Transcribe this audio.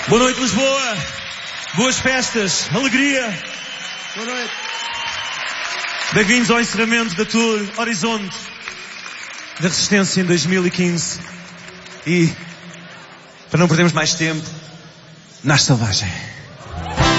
Boa noite, Lisboa. Boas festas, alegria. Boa noite. Bem-vindos ao encerramento da Tour Horizonte da Resistência em 2015. E, para não perdermos mais tempo, Nasce Selvagem.